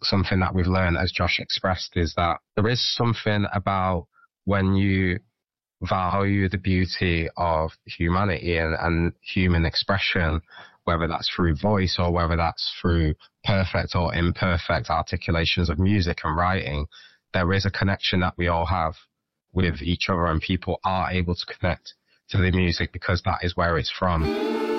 something that we've learned, as Josh expressed, is that there is something about when you value the beauty of humanity and human expression, whether that's through voice or whether that's through perfect or imperfect articulations of music and writing, there is a connection that we all have with each other, and people are able to connect to the music because that is where it's from.